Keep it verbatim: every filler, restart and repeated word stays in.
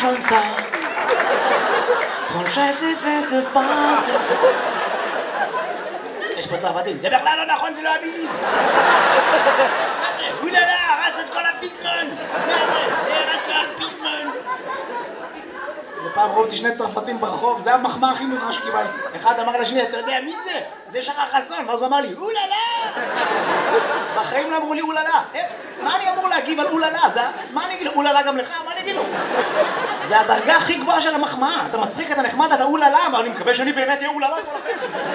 comme ça. Ton chat s'est fait se passe. יש פה צרפתים, זה בכלל לא נכון, זה לא המילים. מה זה? אוללה, הרס את כל הפיזמון. מה זה? הרס לו הפיזמון. זה פעם ראו אותי שני צרפתים ברחוב, זה המחמאה הכי מוזרה שקיבלתי. אחד אמר לשני, אתה יודע מי זה? זה שחר חסון. ואז הוא אמר לי, אוללה! בחיים לא אמרו לי אוללה. מה אני אמור להגיב על אוללה? מה אני אגיד לו? אוללה גם לך? מה אני אגיד לו? זה הדרגה הכי גבוהה של המחמאה. אתה מצחיק, אתה נחמד, אתה אוללה, אבל אני מקווה שאני באמת אהיה אוללה כל החיים.